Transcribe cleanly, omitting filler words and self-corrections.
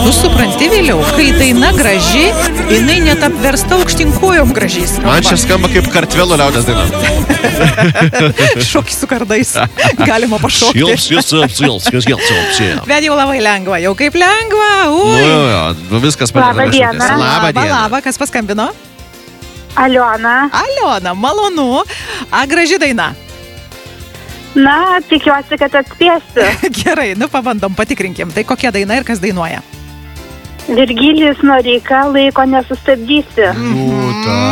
Tu supranti vėliau, kai daina graži, jinai net apversta aukštinkojom gražiai skamba. Man čia skamba kaip Kartvelo liaudės daina. Šokis su kardais. Galima pašokti. Bet jau labai lengva, jau kaip lengva. Nu, viskas padeda. Labą dieną. Labą dieną. Labą, kas paskambino? Aliona. Aliona, malonu. Graži daina. Na, tikiuosi, kad atspėsiu. Gerai, nu pabandom, patikrinkim. Tai kokia daina ir kas dainuoja? Virgilijus Noreika, laiko nesustabdysi. Būta.